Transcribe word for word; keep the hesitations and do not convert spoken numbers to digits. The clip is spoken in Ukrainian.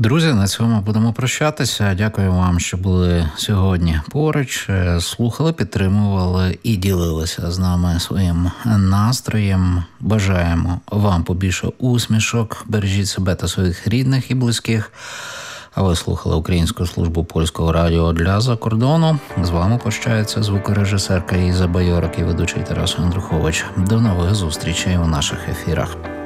Друзі, на цьому будемо прощатися. Дякую вам, що були сьогодні поруч, слухали, підтримували і ділилися з нами своїм настроєм. Бажаємо вам побільше усмішок, бережіть себе та своїх рідних і близьких. А ви слухали Українську службу польського радіо для закордону. З вами прощається звукорежисерка Іза Байорок і ведучий Тарас Андрухович. До нових зустрічей у наших ефірах.